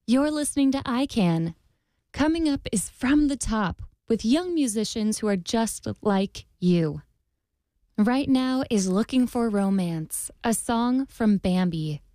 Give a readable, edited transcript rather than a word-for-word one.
You're listening to ICANN. Coming up is From the Top with young musicians who are just like you. Right now is Looking for Romance, a song from Bambi.